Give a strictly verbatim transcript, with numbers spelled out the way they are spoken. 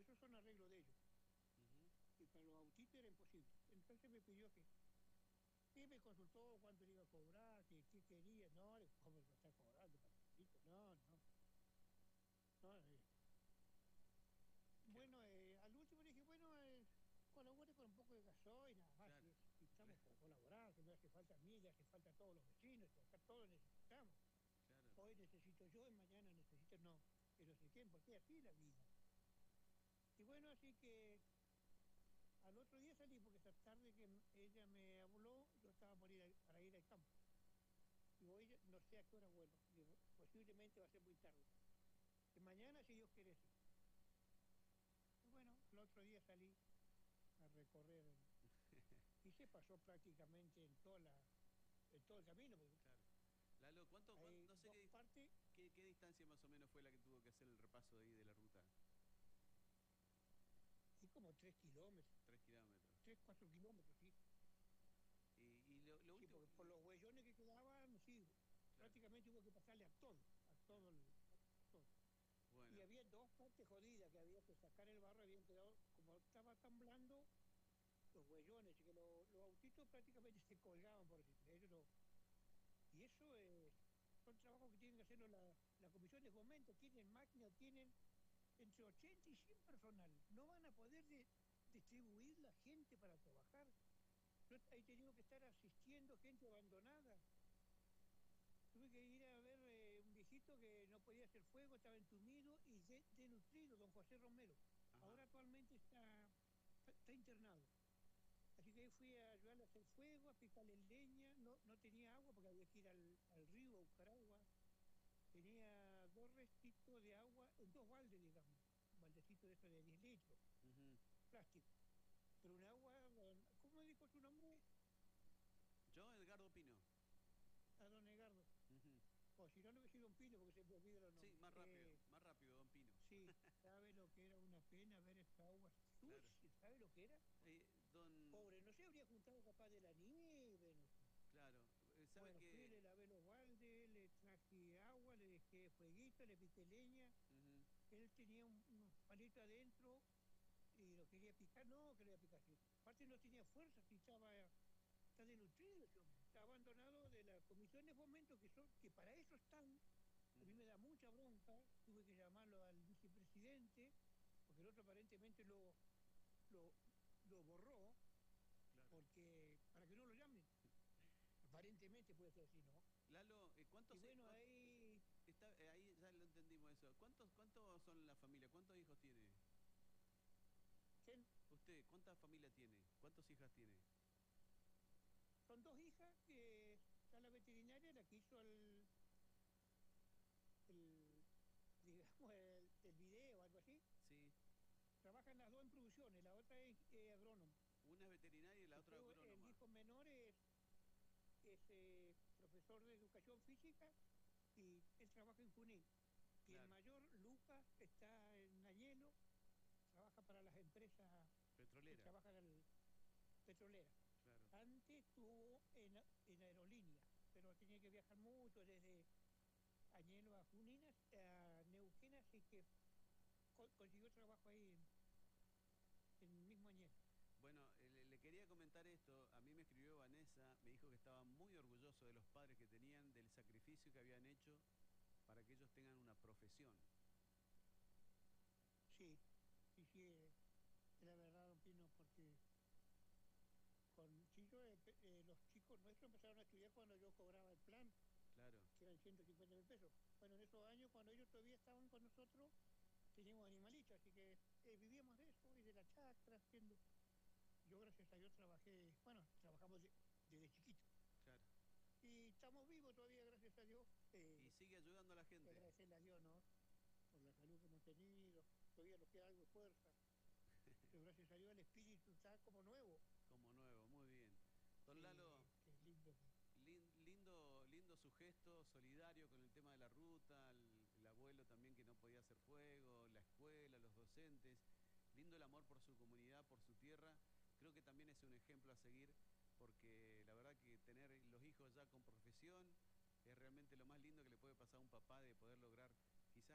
esos son arreglos de ellos. Uh-huh. Y para los autitos era imposible. Entonces me pidió que... Y me consultó cuánto le iba a cobrar, qué, qué quería. No, ¿cómo lo está cobrando? No, no. no eh. Bueno, eh, al último le dije, bueno, eh, colabore con un poco de gasoil, nada más. Claro. Si, si estamos para colaborar, que me hace falta a mí, le hace falta a todos los vecinos, acá todos necesitamos. Claro. Hoy necesito yo y mañana necesito no. Pero sé quién, porque así es la vida. Y bueno, así que al otro día salí, porque esa tarde que ella me habló, yo estaba por ir a, para ir al campo. Y hoy no sé a qué hora vuelvo, posiblemente va a ser muy tarde. Y mañana, si Dios quiere, sí. Y bueno, el otro día salí a recorrer y se pasó prácticamente en toda la, en todo el camino. Claro. Lalo, ¿cuánto, cuánto no sé qué, partes, qué, qué distancia más o menos fue la que tuvo que hacer el repaso de ahí de la ruta? Sí, como tres kilómetros. Tres kilómetros. Tres, cuatro kilómetros, sí. Y, y lo, lo sí, último... porque por los huellones que quedaban, sí, claro. Prácticamente hubo que pasarle a todo, a todo el... A todo. Bueno. Y había dos partes jodidas que había que sacar el barro, habían quedado, como estaba tan blando, los huellones, y que los, los autitos prácticamente se colgaban por ellos. No. Y eso eh, son trabajos que tienen que hacerlo la, la comisión de fomento, tienen máquinas, tienen entre ochenta y cien personal, no van a poder de, distribuir la gente para trabajar. Yo he tenido que estar asistiendo gente abandonada. Tuve que ir a ver eh, un viejito que no podía hacer fuego, estaba entumido y de, denutrido, don José Romero. Ajá. Ahora actualmente está, está internado. Así que fui a ayudarle a hacer fuego, a picarle leña, no, no tenía agua porque había que ir al, al río a buscar agua. Tenía dos restitos de agua en dos baldes, digamos, un baldecito de eso de diez litros, uh-huh. Plástico. Pero un agua, ¿cómo dijo su nombre? Yo, Edgardo Pino. A don Edgardo. Uh-huh. O si no, no hubiese don Pino, porque se me olvida los nombres. Sí, más rápido, eh, más rápido, don Pino. Sí, ¿sabe lo que era una pena ver esa agua sucia? Claro. ¿Sabe lo que era? Eh, don... Pobre, no se habría juntado capaz de la nieve, no sé. Claro, ¿sabe bueno, que... fui, le lavé los baldes, le traje agua, le dejé fueguito, le piqué leña. Uh-huh. Él tenía un, unos palitos adentro y lo quería picar, no, que lo iba a picar así. Aparte no tenía fuerza, si estaba, está desnutrido, está abandonado de las comisiones de fomento que son, que para eso están. Uh-huh. A mí me da mucha bronca, tuve que llamarlo al vicepresidente, porque el otro aparentemente lo, lo, lo borró, claro. Porque para que no lo llamen. Aparentemente puede ser así, ¿no? Lalo, ¿cuántos... Y bueno, cuántos, ahí... Está, ahí ya lo entendimos eso. ¿Cuántos, cuántos son la familia? ¿Cuántos hijos tiene? ¿Quién? Usted, ¿cuánta familia tiene? ¿Cuántas hijas tiene? Son dos hijas, que está la veterinaria, la que hizo el, el digamos, el, el video o algo así. Sí. Trabajan las dos en producciones, la otra es eh, agrónoma. Una es veterinaria y la Después, otra agrónoma. El hijo menor es, es eh, profesor de educación física y él trabaja en Junín. Y claro. El mayor, Lucas, está en Añelo, trabaja para las empresas petroleras. Que trabajan en petroleras. Claro. Antes estuvo en, en aerolínea, pero tenía que viajar mucho desde Añelo a Junín, a Neuquén, así que co consiguió trabajo ahí en, en el mismo Añelo. Bueno, le, le quería comentar esto. A mí me escribió Vanessa, me dijo que estaba muy orgulloso de los padres que tenían, del sacrificio que habían hecho para que ellos tengan una profesión. Sí, sí, sí, eh, la verdad, opino, porque con Chillo, eh, eh, los chicos nuestros empezaron a estudiar cuando yo cobraba el plan, claro, que eran ciento cincuenta mil pesos. Bueno, en esos años, cuando ellos todavía estaban con nosotros, teníamos animalitos, así que eh, vivíamos de eso y de la chacra, haciendo. Yo, gracias a Dios, trabajé, bueno, trabajamos de, desde chiquito. Claro. Y estamos vivos todavía, gracias a Dios. Eh, y sigue ayudando a la gente. Agradecerle a Dios, ¿no? Por la salud que hemos tenido. Todavía nos queda algo de fuerza. Pero gracias a Dios el espíritu está como nuevo. Como nuevo, muy bien. Don sí, Lalo, qué lindo. lindo, lindo su gesto, solidario con el tema de la ruta, el, el abuelo también que no podía hacer fuego, la escuela, los docentes. Lindo el amor por su comunidad, por su tierra. Creo que también es un ejemplo a seguir, porque la verdad que tener los hijos ya con profesión es realmente lo más lindo que le puede pasar a un papá, de poder lograr